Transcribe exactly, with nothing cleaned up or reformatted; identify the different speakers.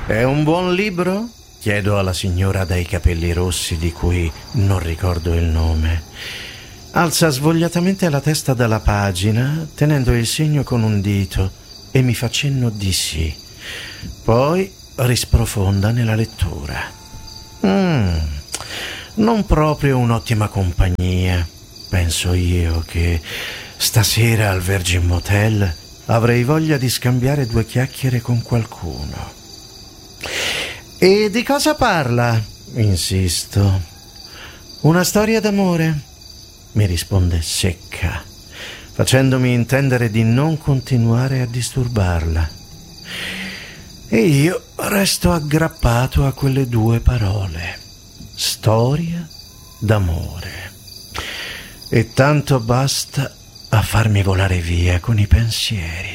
Speaker 1: È un buon libro? Chiedo alla signora dai capelli rossi di cui non ricordo il nome. Alza svogliatamente la testa dalla pagina, tenendo il segno con un dito, e mi fa cenno di sì. Poi risprofonda nella lettura. Mm, non proprio un'ottima compagnia. Penso io che stasera al Virgin Motel avrei voglia di scambiare due chiacchiere con qualcuno. E di cosa parla? Insisto. Una storia d'amore? Mi risponde secca, facendomi intendere di non continuare a disturbarla. E io resto aggrappato a quelle due parole. Storia d'amore. E tanto basta a farmi volare via con i pensieri.